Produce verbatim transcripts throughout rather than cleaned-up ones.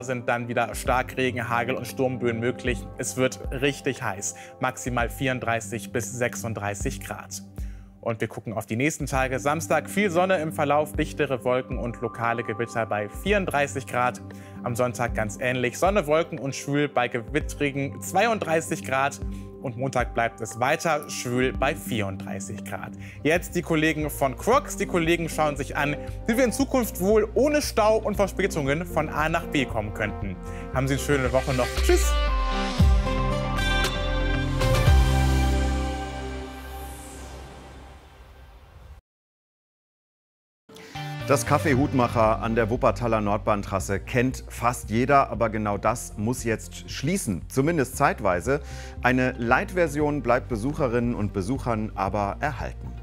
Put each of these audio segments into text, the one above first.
sind dann wieder Starkregen, Hagel und Sturmböen möglich. Es wird richtig heiß, maximal vierunddreißig bis sechsunddreißig Grad. Und wir gucken auf die nächsten Tage. Samstag viel Sonne im Verlauf, dichtere Wolken und lokale Gewitter bei vierunddreißig Grad. Am Sonntag ganz ähnlich, Sonne, Wolken und schwül bei gewittrigen zweiunddreißig Grad. Und Montag bleibt es weiter schwül bei vierunddreißig Grad. Jetzt die Kollegen von Crocs. Die Kollegen schauen sich an, wie wir in Zukunft wohl ohne Stau und Verspätungen von A nach B kommen könnten. Haben Sie eine schöne Woche noch. Tschüss! Das Café Hutmacher an der Wuppertaler Nordbahntrasse kennt fast jeder, aber genau das muss jetzt schließen, zumindest zeitweise. Eine Light-Version bleibt Besucherinnen und Besuchern aber erhalten.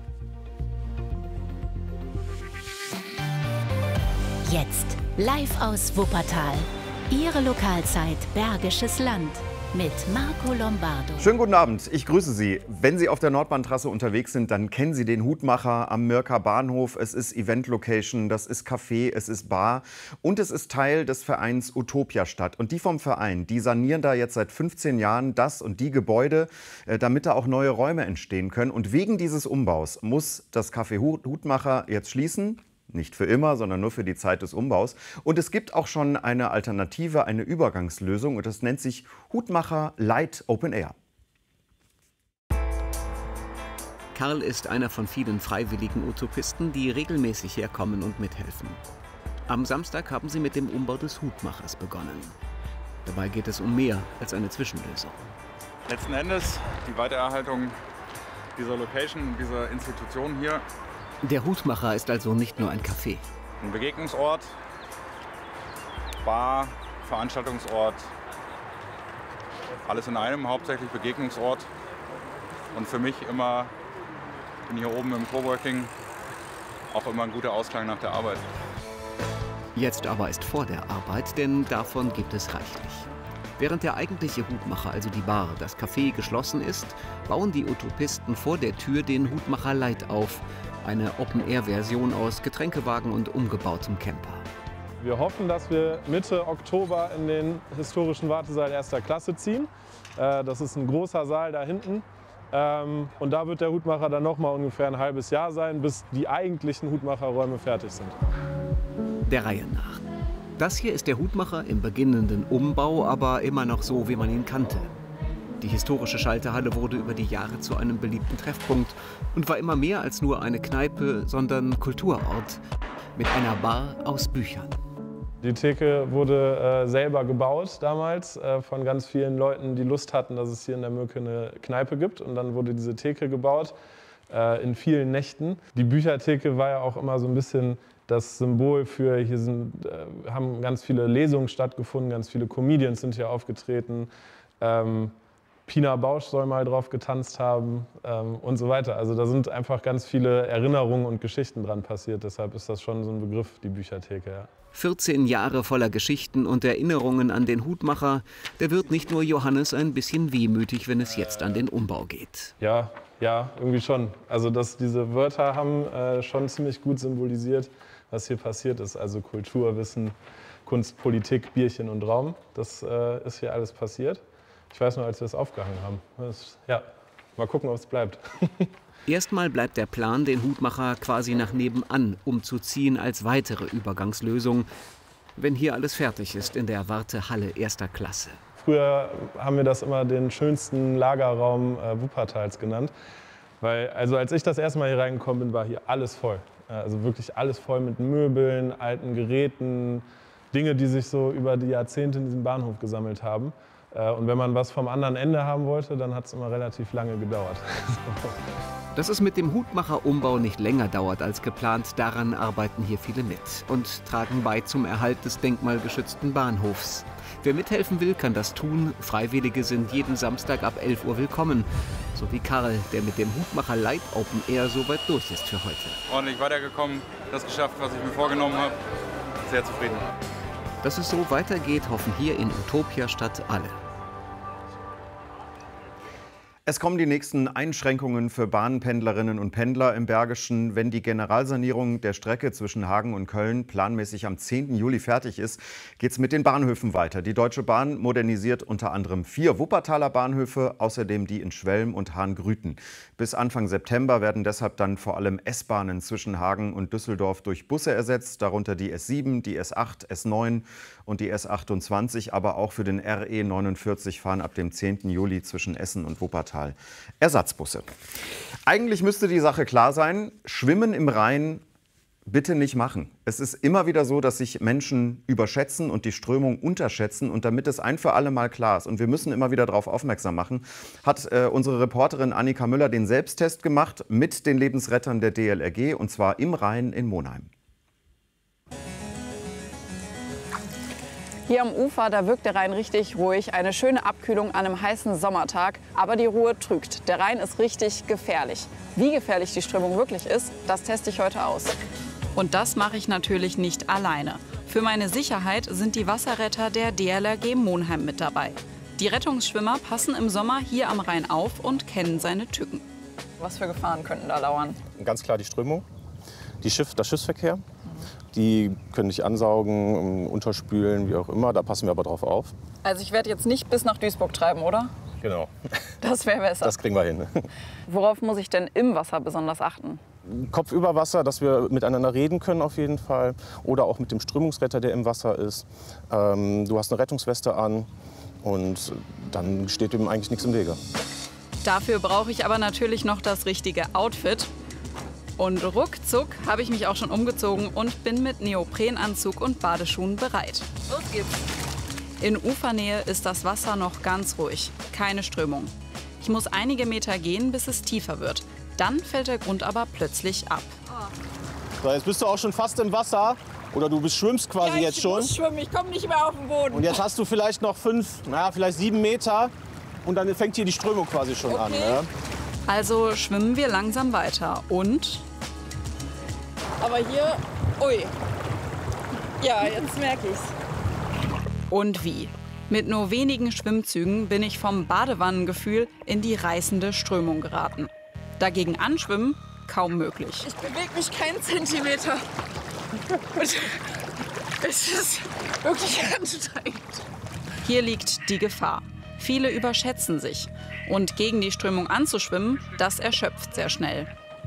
Jetzt live aus Wuppertal. Ihre Lokalzeit Bergisches Land mit Marco Lombardo. Schönen guten Abend, ich grüße Sie. Wenn Sie auf der Nordbahntrasse unterwegs sind, dann kennen Sie den Hutmacher am Mörker Bahnhof. Es ist Event-Location, das ist Café, es ist Bar und es ist Teil des Vereins Utopia Stadt. Und die vom Verein, die sanieren da jetzt seit fünfzehn Jahren das und die Gebäude, damit da auch neue Räume entstehen können. Und wegen dieses Umbaus muss das Café Hutmacher jetzt schließen. Nicht für immer, sondern nur für die Zeit des Umbaus. Und es gibt auch schon eine Alternative, eine Übergangslösung. Und das nennt sich Hutmacher Light Open Air. Karl ist einer von vielen freiwilligen Utopisten, die regelmäßig herkommen und mithelfen. Am Samstag haben sie mit dem Umbau des Hutmachers begonnen. Dabei geht es um mehr als eine Zwischenlösung. Letzten Endes die Weitererhaltung dieser Location, dieser Institution hier. Der Hutmacher ist also nicht nur ein Café. Ein Begegnungsort, Bar, Veranstaltungsort, alles in einem, hauptsächlich Begegnungsort. Und für mich immer, bin hier oben im Coworking, auch immer ein guter Ausklang nach der Arbeit. Jetzt aber ist vor der Arbeit, denn davon gibt es reichlich. Während der eigentliche Hutmacher, also die Bar, das Café geschlossen ist, bauen die Utopisten vor der Tür den Hutmacher Light auf. Eine Open-Air-Version aus Getränkewagen und umgebautem Camper. Wir hoffen, dass wir Mitte Oktober in den historischen Wartesaal erster Klasse ziehen. Das ist ein großer Saal da hinten. Und da wird der Hutmacher dann noch mal ungefähr ein halbes Jahr sein, bis die eigentlichen Hutmacherräume fertig sind. Der Reihe nach. Das hier ist der Hutmacher im beginnenden Umbau, aber immer noch so, wie man ihn kannte. Die historische Schalterhalle wurde über die Jahre zu einem beliebten Treffpunkt und war immer mehr als nur eine Kneipe, sondern Kulturort mit einer Bar aus Büchern. Die Theke wurde äh, selber gebaut damals äh, von ganz vielen Leuten, die Lust hatten, dass es hier in der Mürke eine Kneipe gibt. Und dann wurde diese Theke gebaut äh, in vielen Nächten. Die Büchertheke war ja auch immer so ein bisschen das Symbol für, hier sind, äh, haben ganz viele Lesungen stattgefunden, ganz viele Comedians sind hier aufgetreten. Ähm, Pina Bausch soll mal drauf getanzt haben ähm, und so weiter. Also da sind einfach ganz viele Erinnerungen und Geschichten dran passiert. Deshalb ist das schon so ein Begriff, die Büchertheke. Ja. vierzehn Jahre voller Geschichten und Erinnerungen an den Hutmacher. Der wird nicht nur Johannes ein bisschen wehmütig, wenn es jetzt an den Umbau geht. Ja, ja, irgendwie schon. Also dass diese Wörter haben äh, schon ziemlich gut symbolisiert, was hier passiert ist. Also Kultur, Wissen, Kunst, Politik, Bierchen und Raum. Das äh, ist hier alles passiert. Ich weiß nur, als wir es aufgehangen haben. Das, ja, mal gucken, ob es bleibt. Erstmal bleibt der Plan, den Hutmacher quasi nach nebenan umzuziehen als weitere Übergangslösung, wenn hier alles fertig ist in der Wartehalle erster Klasse. Früher haben wir das immer den schönsten Lagerraum äh, Wuppertals genannt. Weil, also als ich das erste Mal hier reingekommen bin, war hier alles voll. Also wirklich alles voll mit Möbeln, alten Geräten, Dinge, die sich so über die Jahrzehnte in diesem Bahnhof gesammelt haben. Und wenn man was vom anderen Ende haben wollte, dann hat es immer relativ lange gedauert. Dass es mit dem Hutmacher-Umbau nicht länger dauert als geplant, daran arbeiten hier viele mit und tragen bei zum Erhalt des denkmalgeschützten Bahnhofs. Wer mithelfen will, kann das tun. Freiwillige sind jeden Samstag ab elf Uhr willkommen. So wie Karl, der mit dem Hutmacher Light Open Air soweit durch ist für heute. Ordentlich weitergekommen, das geschafft, was ich mir vorgenommen habe. Sehr zufrieden. Dass es so weitergeht, hoffen hier in Utopia Stadt alle. Es kommen die nächsten Einschränkungen für Bahnpendlerinnen und Pendler im Bergischen. Wenn die Generalsanierung der Strecke zwischen Hagen und Köln planmäßig am zehnten Juli fertig ist, geht es mit den Bahnhöfen weiter. Die Deutsche Bahn modernisiert unter anderem vier Wuppertaler Bahnhöfe, außerdem die in Schwelm und Hahn-Grüten. Bis Anfang September werden deshalb dann vor allem S-Bahnen zwischen Hagen und Düsseldorf durch Busse ersetzt, darunter die S sieben, die S acht, S neun und die S achtundzwanzig. Aber auch für den R E neunundvierzig fahren ab dem zehnten Juli zwischen Essen und Wuppertal Ersatzbusse. Eigentlich müsste die Sache klar sein. Schwimmen im Rhein bitte nicht machen. Es ist immer wieder so, dass sich Menschen überschätzen und die Strömung unterschätzen. Und damit es ein für alle Mal klar ist, und wir müssen immer wieder darauf aufmerksam machen, hat äh, unsere Reporterin Annika Müller den Selbsttest gemacht mit den Lebensrettern der D L R G, und zwar im Rhein in Monheim. Hier am Ufer, da wirkt der Rhein richtig ruhig. Eine schöne Abkühlung an einem heißen Sommertag. Aber die Ruhe trügt. Der Rhein ist richtig gefährlich. Wie gefährlich die Strömung wirklich ist, das teste ich heute aus. Und das mache ich natürlich nicht alleine. Für meine Sicherheit sind die Wasserretter der D L R G Monheim mit dabei. Die Rettungsschwimmer passen im Sommer hier am Rhein auf und kennen seine Tücken. Was für Gefahren könnten da lauern? Ganz klar die Strömung, die Schiff, der Schiffsverkehr. Die können dich ansaugen, unterspülen, wie auch immer. Da passen wir aber drauf auf. Also ich werde jetzt nicht bis nach Duisburg treiben, oder? Genau. Das wäre besser. Das kriegen wir hin. Worauf muss ich denn im Wasser besonders achten? Kopf über Wasser, dass wir miteinander reden können auf jeden Fall. Oder auch mit dem Strömungsretter, der im Wasser ist. Ähm, du hast eine Rettungsweste an und dann steht dem eigentlich nichts im Wege. Dafür brauche ich aber natürlich noch das richtige Outfit. Und ruckzuck habe ich mich auch schon umgezogen und bin mit Neoprenanzug und Badeschuhen bereit. Los geht's! In Ufernähe ist das Wasser noch ganz ruhig, keine Strömung. Ich muss einige Meter gehen, bis es tiefer wird. Dann fällt der Grund aber plötzlich ab. So, jetzt bist du auch schon fast im Wasser. Oder du bist, schwimmst quasi ja, jetzt schon. Ich muss schwimmen, ich komme nicht mehr auf den Boden. Und jetzt hast du vielleicht noch fünf, naja, vielleicht sieben Meter. Und dann fängt hier die Strömung quasi schon okay. an. Ne? Also schwimmen wir langsam weiter. Und? Aber hier, ui. Ja, jetzt merke ich's. Und wie? Mit nur wenigen Schwimmzügen bin ich vom Badewannengefühl in die reißende Strömung geraten. Dagegen anschwimmen, kaum möglich. Ich bewege mich keinen Zentimeter. Es ist wirklich anstrengend. Hier liegt die Gefahr. Viele überschätzen sich. Und gegen die Strömung anzuschwimmen, das erschöpft sehr schnell.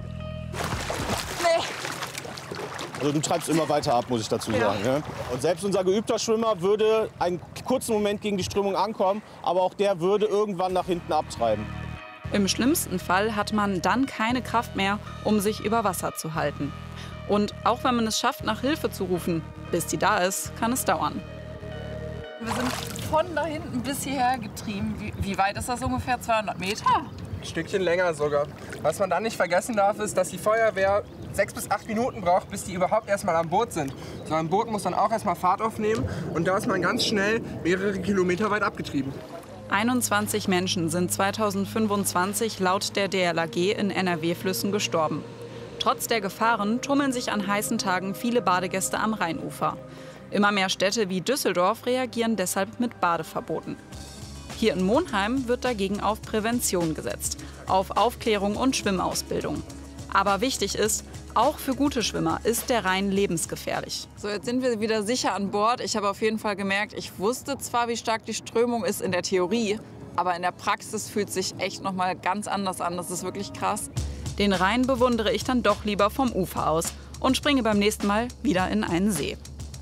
Nee. Also du treibst immer weiter ab, muss ich dazu sagen. Ja. Ne? Und selbst unser geübter Schwimmer würde einen kurzen Moment gegen die Strömung ankommen, aber auch der würde irgendwann nach hinten abtreiben. Im schlimmsten Fall hat man dann keine Kraft mehr, um sich über Wasser zu halten. Und auch wenn man es schafft, nach Hilfe zu rufen, bis die da ist, kann es dauern. Wir sind von da hinten bis hierher getrieben. Wie, wie weit ist das ungefähr? zweihundert Meter? Ein Stückchen länger sogar. Was man dann nicht vergessen darf, ist, dass die Feuerwehr sechs bis acht Minuten braucht, bis die überhaupt erstmal am Boot sind. So ein Boot muss dann auch erstmal Fahrt aufnehmen und da ist man ganz schnell mehrere Kilometer weit abgetrieben. einundzwanzig Menschen sind zweitausendfünfundzwanzig laut der D L R G in N R W-Flüssen gestorben. Trotz der Gefahren tummeln sich an heißen Tagen viele Badegäste am Rheinufer. Immer mehr Städte wie Düsseldorf reagieren deshalb mit Badeverboten. Hier in Monheim wird dagegen auf Prävention gesetzt, auf Aufklärung und Schwimmausbildung. Aber wichtig ist, auch für gute Schwimmer ist der Rhein lebensgefährlich. So, jetzt sind wir wieder sicher an Bord. Ich habe auf jeden Fall gemerkt, ich wusste zwar, wie stark die Strömung ist in der Theorie, aber in der Praxis fühlt es sich echt noch mal ganz anders an. Das ist wirklich krass. Den Rhein bewundere ich dann doch lieber vom Ufer aus und springe beim nächsten Mal wieder in einen See.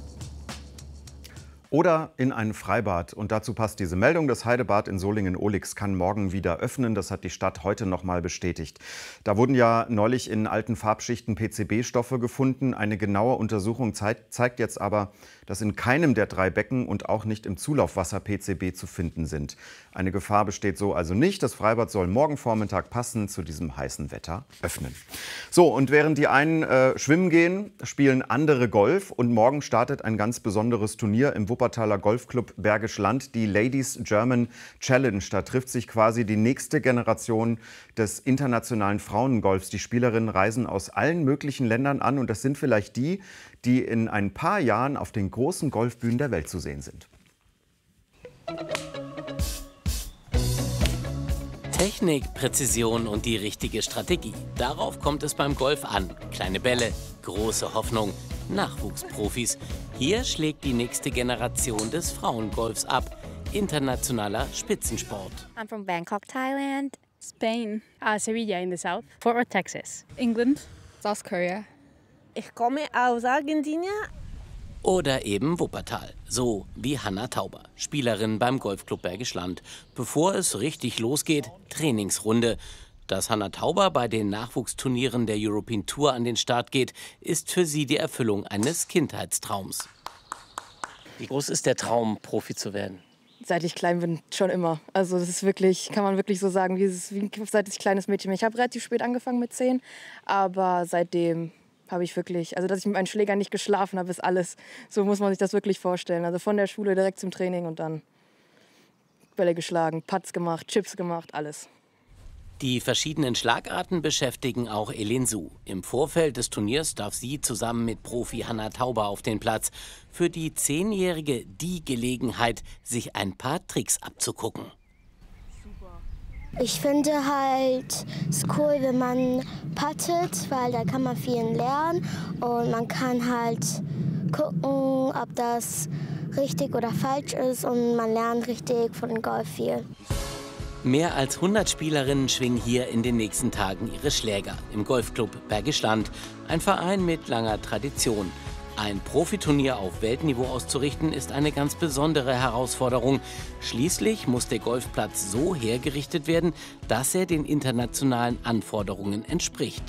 Oder in ein Freibad. Und dazu passt diese Meldung. Das Heidebad in Solingen-Ohlix kann morgen wieder öffnen. Das hat die Stadt heute noch mal bestätigt. Da wurden ja neulich in alten Farbschichten P C B-Stoffe gefunden. Eine genaue Untersuchung zeigt, zeigt jetzt aber, dass in keinem der drei Becken und auch nicht im Zulaufwasser P C B zu finden sind. Eine Gefahr besteht so also nicht. Das Freibad soll morgen Vormittag passend zu diesem heißen Wetter öffnen. So, und während die einen äh, schwimmen gehen, spielen andere Golf. Und morgen startet ein ganz besonderes Turnier im Wuppertaler Golfclub Bergisch Land, die Ladies German Challenge. Da trifft sich quasi die nächste Generation des internationalen Frauengolfs. Die Spielerinnen reisen aus allen möglichen Ländern an und das sind vielleicht die, die in ein paar Jahren auf den großen Golfbühnen der Welt zu sehen sind. Technik, Präzision und die richtige Strategie. Darauf kommt es beim Golf an. Kleine Bälle, große Hoffnung, Nachwuchsprofis. Hier schlägt die nächste Generation des Frauengolfs ab. Internationaler Spitzensport. I'm from Bangkok, Thailand. Spain. Uh, Sevilla in the south. Fort Worth, Texas. England. South Korea. Ich komme aus Argentinien. Oder eben Wuppertal, so wie Hanna Tauber, Spielerin beim Golfclub Bergisch Land. Bevor es richtig losgeht, Trainingsrunde. Dass Hanna Tauber bei den Nachwuchsturnieren der European Tour an den Start geht, ist für sie die Erfüllung eines Kindheitstraums. Wie groß ist der Traum, Profi zu werden? Seit ich klein bin, schon immer. Also das ist wirklich, kann man wirklich so sagen, wie, wie seit ich kleines Mädchen bin. Ich habe relativ spät angefangen mit zehn, aber seitdem habe ich wirklich, also dass ich mit meinen Schlägern nicht geschlafen habe, ist alles. So muss man sich das wirklich vorstellen. Also von der Schule direkt zum Training und dann Bälle geschlagen, Putts gemacht, Chips gemacht, alles. Die verschiedenen Schlagarten beschäftigen auch Elin Su. Im Vorfeld des Turniers darf sie zusammen mit Profi Hanna Tauber auf den Platz. Für die Zehnjährige die Gelegenheit, sich ein paar Tricks abzugucken. Ich finde halt es cool, wenn man puttet, weil da kann man viel lernen und man kann halt gucken, ob das richtig oder falsch ist und man lernt richtig von Golf viel. Mehr als hundert Spielerinnen schwingen hier in den nächsten Tagen ihre Schläger im Golfclub Bergisch Land, ein Verein mit langer Tradition. Ein Profiturnier auf Weltniveau auszurichten, ist eine ganz besondere Herausforderung. Schließlich muss der Golfplatz so hergerichtet werden, dass er den internationalen Anforderungen entspricht.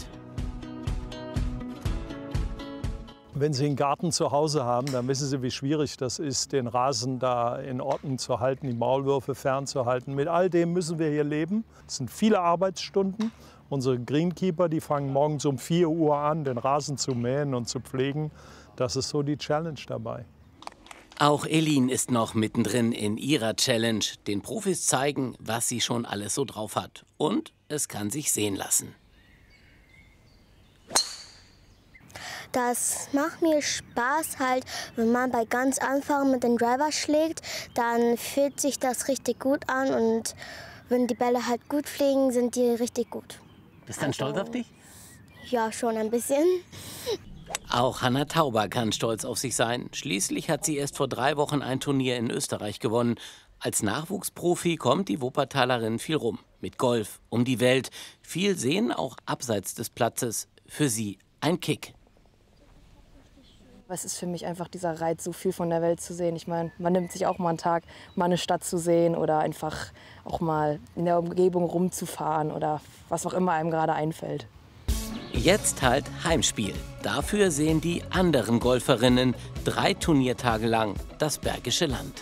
Wenn Sie einen Garten zu Hause haben, dann wissen Sie, wie schwierig das ist, den Rasen da in Ordnung zu halten, die Maulwürfe fernzuhalten. Mit all dem müssen wir hier leben. Es sind viele Arbeitsstunden. Unsere Greenkeeper, die fangen morgens um vier Uhr an, den Rasen zu mähen und zu pflegen. Das ist so die Challenge dabei. Auch Elin ist noch mittendrin in ihrer Challenge. Den Profis zeigen, was sie schon alles so drauf hat. Und es kann sich sehen lassen. Das macht mir Spaß halt, wenn man bei ganz Anfang mit dem Driver schlägt, dann fühlt sich das richtig gut an und wenn die Bälle halt gut fliegen, sind die richtig gut. Bist du dann stolz auf dich? Ja, schon ein bisschen. Auch Hanna Tauber kann stolz auf sich sein. Schließlich hat sie erst vor drei Wochen ein Turnier in Österreich gewonnen. Als Nachwuchsprofi kommt die Wuppertalerin viel rum. Mit Golf, um die Welt. Viel sehen, auch abseits des Platzes. Für sie ein Kick. Es ist für mich einfach dieser Reiz, so viel von der Welt zu sehen. Ich meine, man nimmt sich auch mal einen Tag, mal eine Stadt zu sehen oder einfach auch mal in der Umgebung rumzufahren oder was auch immer einem gerade einfällt. Jetzt halt Heimspiel. Dafür sehen die anderen Golferinnen drei Turniertage lang das Bergische Land.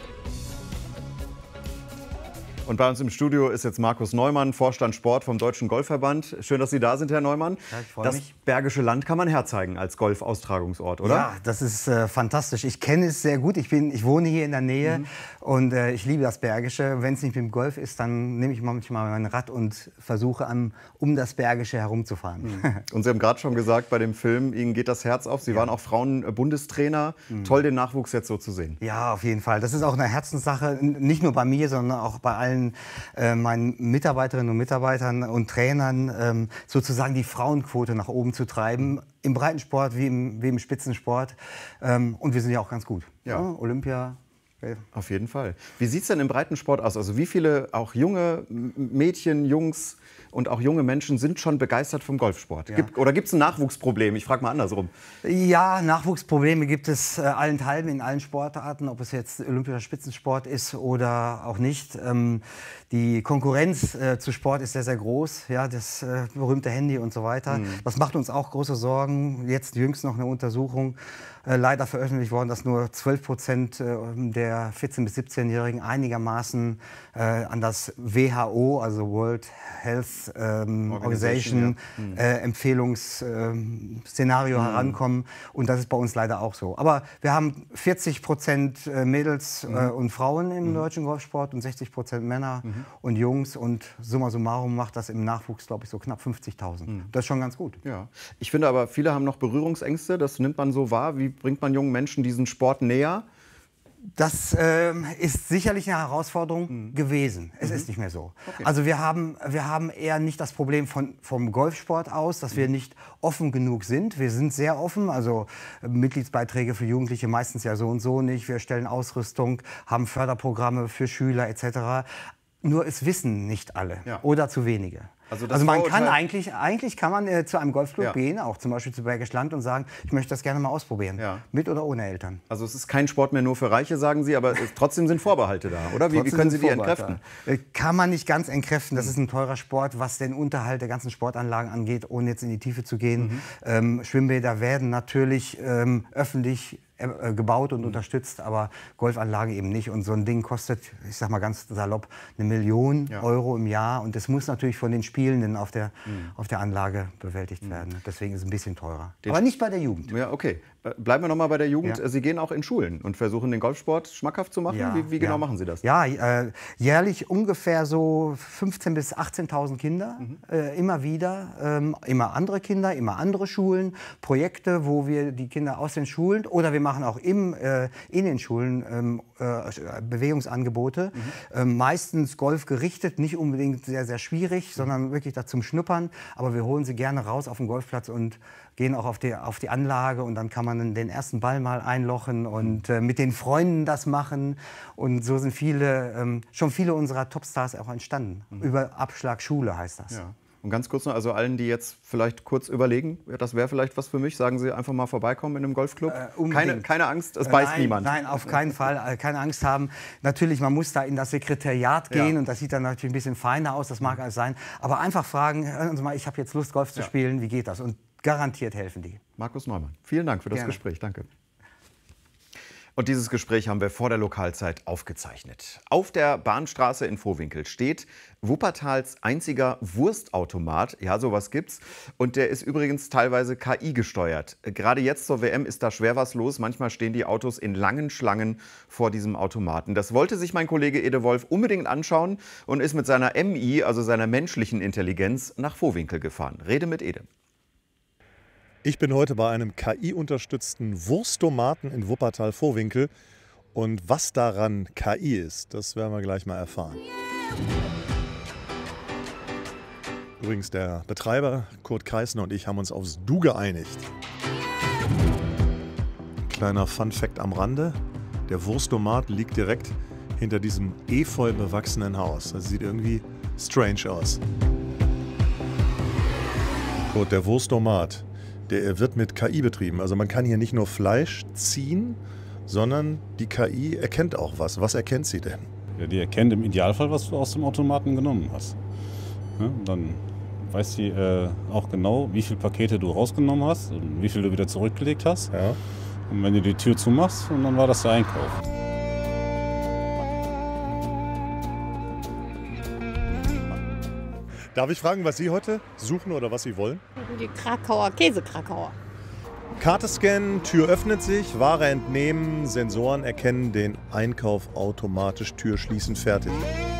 Und bei uns im Studio ist jetzt Markus Neumann, Vorstand Sport vom Deutschen Golfverband. Schön, dass Sie da sind, Herr Neumann. Ja, ich freue das mich. Bergische Land kann man herzeigen als Golfaustragungsort, oder? Ja, das ist äh, fantastisch. Ich kenne es sehr gut. Ich, bin, ich wohne hier in der Nähe mhm. und äh, ich liebe das Bergische. Wenn es nicht mit dem Golf ist, dann nehme ich manchmal mein Rad und versuche, am, um das Bergische herumzufahren. Mhm. Und Sie haben gerade schon gesagt, bei dem Film, Ihnen geht das Herz auf. Sie ja. waren auch Frauen-Bundestrainer. Mhm. Toll, den Nachwuchs jetzt so zu sehen. Ja, auf jeden Fall. Das ist auch eine Herzenssache, nicht nur bei mir, sondern auch bei allen Äh, meinen Mitarbeiterinnen und Mitarbeitern und Trainern ähm, sozusagen die Frauenquote nach oben zu treiben, im Breitensport wie im, wie im Spitzensport. Ähm, und wir sind ja auch ganz gut. Ja. Ja, Olympia. Okay. Auf jeden Fall. Wie sieht es denn im Breitensport aus? Also wie viele auch junge Mädchen, Jungs und auch junge Menschen sind schon begeistert vom Golfsport? Ja. Gibt, oder gibt es ein Nachwuchsproblem? Ich frage mal andersrum. Ja, Nachwuchsprobleme gibt es äh, allenthalben in allen Sportarten, ob es jetzt olympischer Spitzensport ist oder auch nicht. Ähm, die Konkurrenz äh, zu Sport ist sehr, sehr groß. Ja, das äh, berühmte Handy und so weiter. Mhm. Das macht uns auch große Sorgen. Jetzt jüngst noch eine Untersuchung, äh, leider veröffentlicht worden, dass nur zwölf Prozent äh, der vierzehn- bis siebzehnjährigen einigermaßen äh, an das W H O, also World Health ähm, Organization, ja. mhm. äh, Empfehlungsszenario mhm. herankommen. Und das ist bei uns leider auch so. Aber wir haben vierzig Prozent Mädels mhm. äh, und Frauen im mhm. deutschen Golfsport und sechzig Prozent Männer mhm. und Jungs. Und summa summarum macht das im Nachwuchs, glaube ich, so knapp fünfzigtausend. Mhm. Das ist schon ganz gut. Ja. Ich finde aber, viele haben noch Berührungsängste. Das nimmt man so wahr. Wie bringt man jungen Menschen diesen Sport näher? Das äh, ist sicherlich eine Herausforderung mhm. gewesen. Es mhm. ist nicht mehr so. Okay. Also wir haben, wir haben eher nicht das Problem von, vom Golfsport aus, dass mhm. wir nicht offen genug sind. Wir sind sehr offen, also äh, Mitgliedsbeiträge für Jugendliche meistens ja so und so nicht. Wir stellen Ausrüstung, haben Förderprogramme für Schüler et cetera. Nur es wissen nicht alle ja. oder zu wenige. Also, also man kann eigentlich, eigentlich kann man äh, zu einem Golfclub ja. gehen, auch zum Beispiel zu Bergisch Land und sagen, ich möchte das gerne mal ausprobieren, ja. mit oder ohne Eltern. Also es ist kein Sport mehr nur für Reiche, sagen Sie, aber es, trotzdem sind Vorbehalte da, oder? Wie, wie können Sie die entkräften? Äh, kann man nicht ganz entkräften. Das ist ein teurer Sport, was den Unterhalt der ganzen Sportanlagen angeht, ohne jetzt in die Tiefe zu gehen. Mhm. Ähm, Schwimmbäder werden natürlich ähm, öffentlich äh, gebaut und mhm. unterstützt, aber Golfanlagen eben nicht. Und so ein Ding kostet, ich sag mal ganz salopp, eine Million ja. Euro im Jahr. Und das muss natürlich von den Spielenden auf der, mhm. auf der Anlage bewältigt mhm. werden. Deswegen ist es ein bisschen teurer. Den aber nicht bei der Jugend. Ja, okay. Bleiben wir noch mal bei der Jugend. Ja. Sie gehen auch in Schulen und versuchen, den Golfsport schmackhaft zu machen. Ja, wie, wie genau ja. machen Sie das? Ja, äh, jährlich ungefähr so fünfzehntausend bis achtzehntausend Kinder. Mhm. Äh, immer wieder. Ähm, immer andere Kinder, immer andere Schulen. Projekte, wo wir die Kinder aus den Schulen oder wir machen auch im, äh, in den Schulen ähm, äh, Bewegungsangebote. Mhm. Ähm, meistens Golf gerichtet, nicht unbedingt sehr, sehr schwierig, mhm. sondern wirklich da zum Schnuppern. Aber wir holen sie gerne raus auf den Golfplatz und gehen auch auf die, auf die Anlage und dann kann man den ersten Ball mal einlochen und äh, mit den Freunden das machen. Und so sind viele, ähm, schon viele unserer Topstars auch entstanden. Mhm. Über Abschlagschule heißt das. Ja. Und ganz kurz noch, also allen, die jetzt vielleicht kurz überlegen, das wäre vielleicht was für mich, sagen Sie einfach mal vorbeikommen in einem Golfclub. Äh, keine, keine Angst, es beißt nein, niemand. Nein, auf keinen Fall, keine Angst haben. Natürlich, man muss da in das Sekretariat gehen ja. und das sieht dann natürlich ein bisschen feiner aus, das mag alles sein. Aber einfach fragen, hören Sie mal, ich habe jetzt Lust, Golf zu ja. spielen, wie geht das? Und garantiert helfen die. Markus Neumann, vielen Dank für das Gerne. Gespräch. Danke. Und dieses Gespräch haben wir vor der Lokalzeit aufgezeichnet. Auf der Bahnstraße in Vohwinkel steht Wuppertals einziger Wurstautomat. Ja, sowas gibt's. Und der ist übrigens teilweise K I gesteuert. Gerade jetzt zur W M ist da schwer was los. Manchmal stehen die Autos in langen Schlangen vor diesem Automaten. Das wollte sich mein Kollege Ede Wolf unbedingt anschauen und ist mit seiner M I, also seiner menschlichen Intelligenz, nach Vohwinkel gefahren. Rede mit Ede. Ich bin heute bei einem K I-unterstützten Wurstomaten in Wuppertal-Vohwinkel. Und was daran K I ist, das werden wir gleich mal erfahren. Übrigens, der Betreiber Kurt Kreisner und ich haben uns aufs Du geeinigt. Kleiner Fun-Fact am Rande: Der Wurstomat liegt direkt hinter diesem efeu bewachsenen Haus. Das sieht irgendwie strange aus. Kurt, der Wurstomat, der wird mit K I betrieben. Also man kann hier nicht nur Fleisch ziehen, sondern die K I erkennt auch was. Was erkennt sie denn? Ja, die erkennt im Idealfall, was du aus dem Automaten genommen hast. Ja, dann weiß sie äh, auch genau, wie viele Pakete du rausgenommen hast und wie viel du wieder zurückgelegt hast. Ja. Und wenn du die Tür zumachst, und dann war das der Einkauf. Darf ich fragen, was Sie heute suchen oder was Sie wollen? Die Krakauer, Käsekrakauer. Karte scannen, Tür öffnet sich, Ware entnehmen, Sensoren erkennen den Einkauf automatisch, Tür schließen, fertig.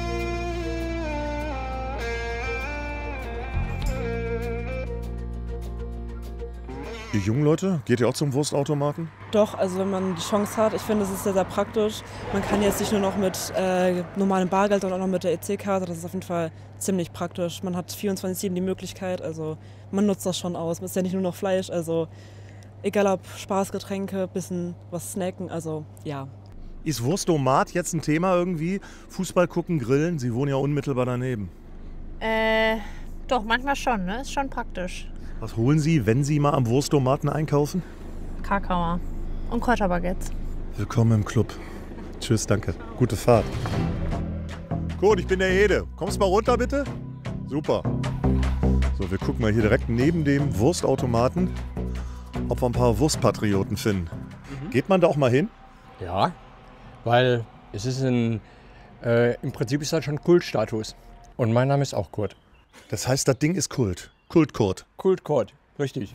Die jungen Leute, geht ihr auch zum Wurstautomaten? Doch, also wenn man die Chance hat, ich finde, es ist sehr, sehr praktisch. Man kann jetzt nicht nur noch mit äh, normalem Bargeld, sondern auch noch mit der E C-Karte. Das ist auf jeden Fall ziemlich praktisch. Man hat vierundzwanzig sieben die Möglichkeit, also man nutzt das schon aus. Es ist ja nicht nur noch Fleisch, also egal ob Spaßgetränke, bisschen was snacken, also ja. Ist Wurstomat jetzt ein Thema irgendwie? Fußball gucken, grillen? Sie wohnen ja unmittelbar daneben. Äh, doch, manchmal schon, ne? Ist schon praktisch. Was holen Sie, wenn Sie mal am Wurstomaten einkaufen? Krakauer und Kräuterbaguettes. Willkommen im Club. Tschüss, danke. Gute Fahrt. Gut, ich bin der Hede. Kommst mal runter, bitte? Super. So, wir gucken mal hier direkt neben dem Wurstautomaten, ob wir ein paar Wurstpatrioten finden. Mhm. Geht man da auch mal hin? Ja, weil es ist ein, äh, im Prinzip ist das schon Kultstatus. Und mein Name ist auch Kurt. Das heißt, das Ding ist Kult. Kult-Kurt. Kult-Kurt, richtig.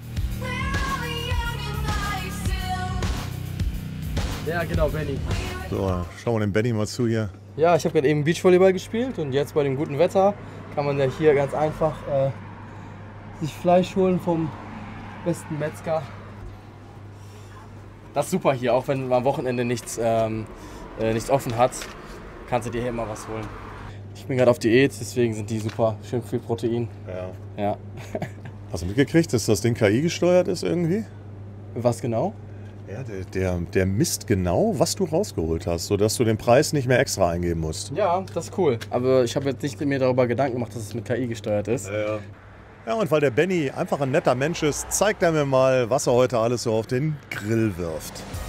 Ja, genau, Benny. So, schauen wir dem Benny mal zu hier. Ja, ich habe gerade eben Beachvolleyball gespielt und jetzt bei dem guten Wetter kann man ja hier ganz einfach äh, sich Fleisch holen vom besten Metzger. Das ist super hier, auch wenn am Wochenende nichts, ähm, äh, nichts offen hat, kannst du dir hier immer was holen. Ich bin gerade auf Diät, deswegen sind die super, schön viel Protein. Ja. Ja. Hast du mitgekriegt, dass das Ding K I gesteuert ist irgendwie? Was genau? Ja, der, der, der misst genau, was du rausgeholt hast, sodass du den Preis nicht mehr extra eingeben musst. Ja, das ist cool. Aber ich habe jetzt nicht mir darüber Gedanken gemacht, dass es mit K I gesteuert ist. Ja, ja. Ja, und weil der Benny einfach ein netter Mensch ist, zeigt er mir mal, was er heute alles so auf den Grill wirft.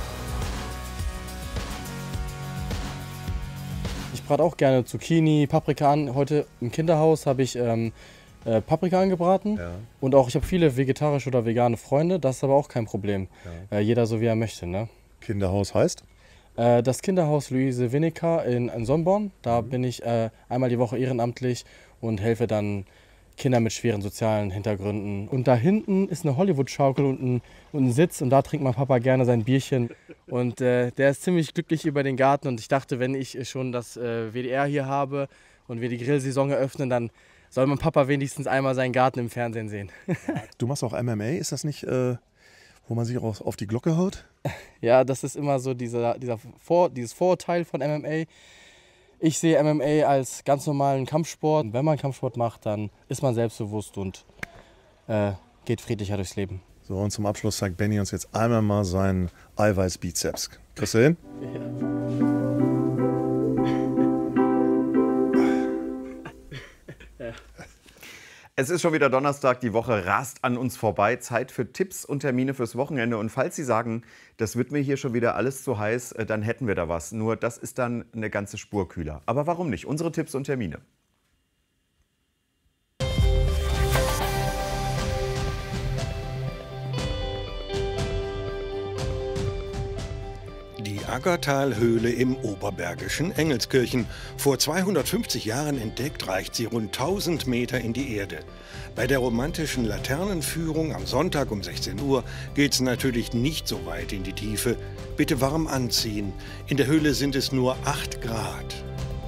Ich brate auch gerne Zucchini, Paprika an. Heute im Kinderhaus habe ich ähm, äh, Paprika angebraten. Ja. Und auch ich habe viele vegetarische oder vegane Freunde. Das ist aber auch kein Problem. Ja. Äh, jeder so wie er möchte. Ne? Kinderhaus heißt? Äh, das Kinderhaus Luise Winnecker in, in Sonnborn. Da mhm. bin ich äh, einmal die Woche ehrenamtlich und helfe dann Kinder mit schweren sozialen Hintergründen. Und da hinten ist eine Hollywood-Schaukel und ein, und ein Sitz und da trinkt mein Papa gerne sein Bierchen. Und äh, der ist ziemlich glücklich über den Garten und ich dachte, wenn ich schon das äh, W D R hier habe und wir die Grillsaison eröffnen, dann soll mein Papa wenigstens einmal seinen Garten im Fernsehen sehen. Du machst auch M M A, ist das nicht, äh, wo man sich auch auf die Glocke haut? Ja, das ist immer so dieser, dieser Vor, dieses Vorurteil von M M A. Ich sehe M M A als ganz normalen Kampfsport. Und wenn man Kampfsport macht, dann ist man selbstbewusst und äh, geht friedlicher durchs Leben. So, und zum Abschluss zeigt Benny uns jetzt einmal mal seinen Eiweiß-Bizeps. Kriegst du hin? Ja. Es ist schon wieder Donnerstag, die Woche rast an uns vorbei. Zeit für Tipps und Termine fürs Wochenende. Und falls Sie sagen, das wird mir hier schon wieder alles zu heiß, dann hätten wir da was. Nur das ist dann eine ganze Spur kühler. Aber warum nicht? Unsere Tipps und Termine. Die Aggertalhöhle im oberbergischen Engelskirchen. Vor zweihundertfünfzig Jahren entdeckt, reicht sie rund tausend Meter in die Erde. Bei der romantischen Laternenführung am Sonntag um sechzehn Uhr geht es natürlich nicht so weit in die Tiefe. Bitte warm anziehen. In der Höhle sind es nur acht Grad.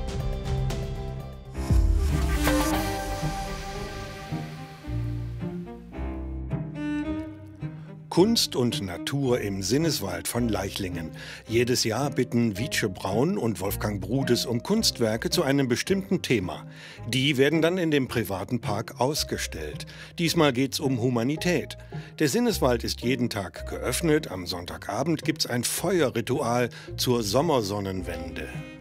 Kunst und Natur im Sinneswald von Leichlingen. Jedes Jahr bitten Wietsche Braun und Wolfgang Brudes um Kunstwerke zu einem bestimmten Thema. Die werden dann in dem privaten Park ausgestellt. Diesmal geht's um Humanität. Der Sinneswald ist jeden Tag geöffnet. Am Sonntagabend gibt's ein Feuerritual zur Sommersonnenwende.